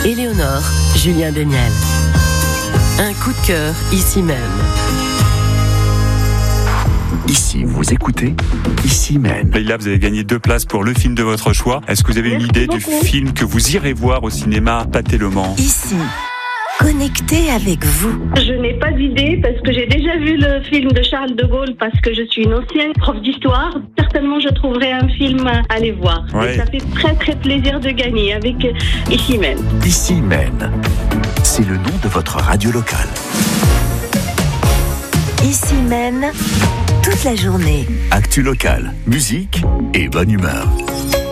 Éléonore, Julien Deniel. Un coup de cœur, ici même. Ici, vous écoutez, ici même. Leïla, vous avez gagné 2 places pour le film de votre choix. Est-ce que vous avez une idée du film que vous irez voir au cinéma Pâté-le-Mans ? Ici, connecté avec vous. Je n'ai pas d'idée parce que j'ai déjà vu le film de Charles de Gaulle parce que je suis une ancienne prof d'histoire. Certainement, je trouverai un film à aller voir. Ouais. Et ça fait très très plaisir de gagner avec Ici même. Ici même. C'est le nom de votre radio locale. Ici même, toute la journée. Actu locale, musique et bonne humeur.